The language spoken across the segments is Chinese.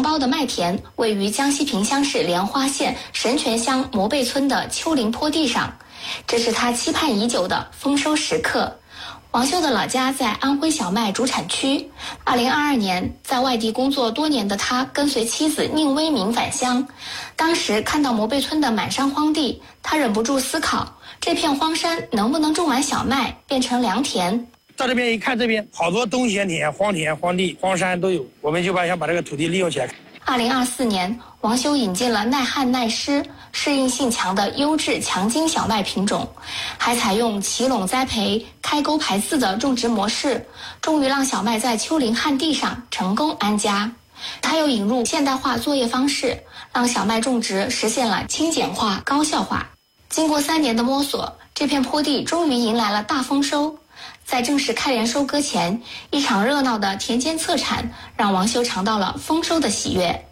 承包的麦田位于江西萍乡市莲花县神泉乡摩背村的丘陵坡地上，这是他期盼已久的丰收时刻。王修的老家在安徽小麦主产区。2022年，在外地工作多年的他跟随妻子宁威明返乡，当时看到摩背村的满山荒地，他忍不住思考，这片荒山能不能种完小麦，变成良田？ 到这边一看，这边好多冬闲田、荒田、荒地、荒山都有，我们就想把这个土地利用起来。 2024年，王修引进了耐旱耐湿、适应性强的优质强筋小麦品种，还采用齐垄栽培、开沟排刺的种植模式，终于让小麦在丘陵旱地上成功安家。他又引入现代化作业方式，让小麦种植实现了轻简化、高效化。经过3年的摸索，这片坡地终于迎来了大丰收。在正式开镰收割前，一场热闹的田间测产让王修尝到了丰收的喜悦。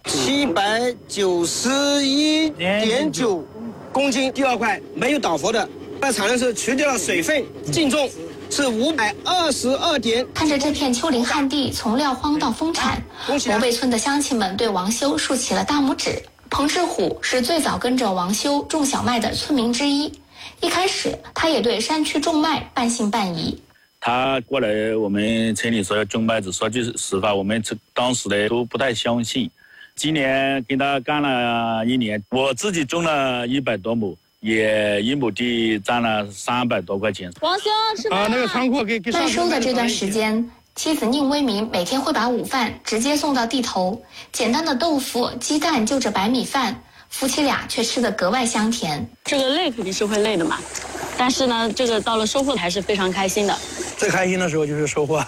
791.9公斤，第2块没有倒伏的，在产的时候去掉了水分，净重是522点。 看着这片丘陵旱地从撂荒到丰产，摩背村的乡亲们对王修竖起了大拇指。彭志虎是最早跟着王修种小麦的村民之一，一开始他也对山区种麦半信半疑。 他过来我们村里说要种麦子，说句实话，我们当时的都不太相信。今年跟他干了1年，我自己种了100多亩，也1亩地赚了300多块钱。 王修是吧？ 那个仓库给卖收的这段时间，妻子宁威明每天会把午饭直接送到地头，简单的豆腐、鸡蛋就着白米饭，夫妻俩却吃得格外香甜。 这个累肯定是会累的嘛，但是呢，这个到了收获还是非常开心的。 最开心的时候就是收获。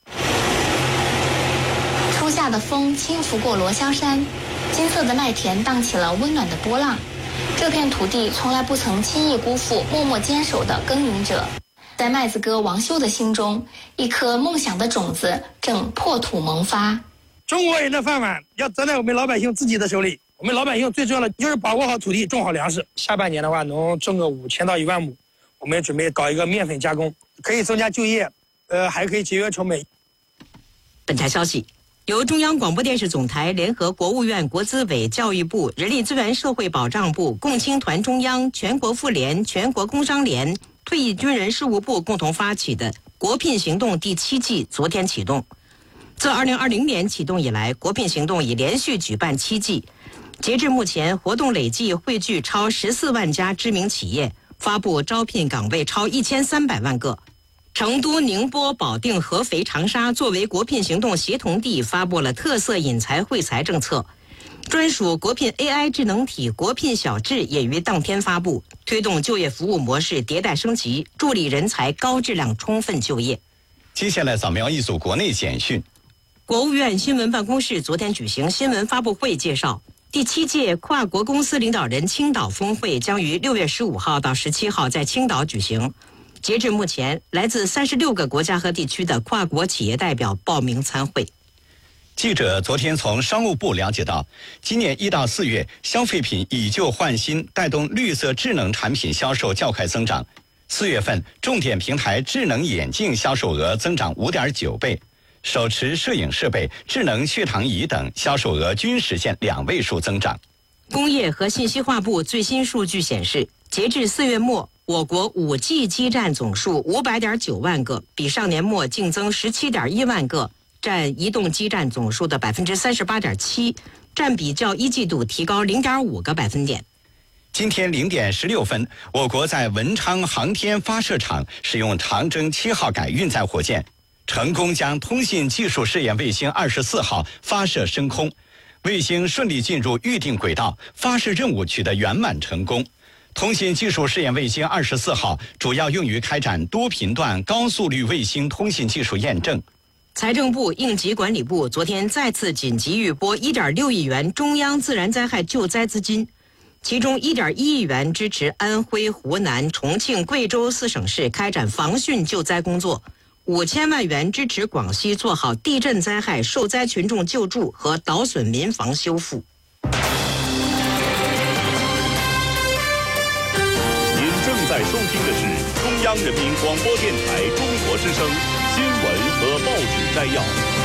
初夏的风轻拂过罗霄山，金色的麦田荡起了温暖的波浪。这片土地从来不曾轻易辜负默默坚守的耕耘者。在麦子哥王修的心中，一颗梦想的种子正破土萌发。 中国人的饭碗要站在我们老百姓自己的手里。我们老百姓最重要的就是把握好土地，种好粮食。下半年的话，能种个5000到1万亩。我们准备搞一个面粉加工，可以增加就业，还可以节约成本。 本台消息，由中央广播电视总台联合国务院国资委、教育部、人力资源社会保障部、共青团中央、全国妇联、全国工商联、退役军人事务部共同发起的国聘行动第7季昨天启动。自2020年启动以来，国聘行动已连续举办7季，截至目前，活动累计汇聚超14万家知名企业，发布招聘岗位超1300万个。成都、宁波、保定、合肥、长沙作为国聘行动协同地，发布了特色引才惠才政策。专属国聘 AI 智能体国聘小智也于当天发布，推动就业服务模式迭代升级，助力人才高质量充分就业。 接下来扫描一组国内简讯。 国务院新闻办公室昨天举行新闻发布会，介绍第7届跨国公司领导人青岛峰会将于6月15号到17号在青岛举行。截至目前，来自36个国家和地区的跨国企业代表报名参会。 记者昨天从商务部了解到，今年1到4月，消费品以旧换新，带动绿色智能产品销售较快增长。4月份，重点平台智能眼镜销售额增长5.9倍，手持摄影设备、智能血糖仪等销售额均实现2位数增长。 工业和信息化部最新数据显示，截至4月末，我国 5G 基站总数500.9万个，比上年末净增17.1万个，占移动基站总数的 38.7%， 占比较一季度提高0.5个百分点。 今天0点16分，我国在文昌航天发射场使用长征7号改运载火箭，成功将通信技术试验卫星24号发射升空，卫星顺利进入预定轨道，发射任务取得圆满成功。通信技术试验卫星24号主要用于开展多频段高速率卫星通信技术验证。 财政部应急管理部昨天再次紧急预拨1.6亿元中央自然灾害救灾资金，其中1.1亿元支持安徽、湖南、重庆、贵州4省市开展防汛救灾工作，5000万元支持广西做好地震灾害受灾群众救助和倒损民房修复。 在收听的是中央人民广播电台中国之声新闻和报纸摘要。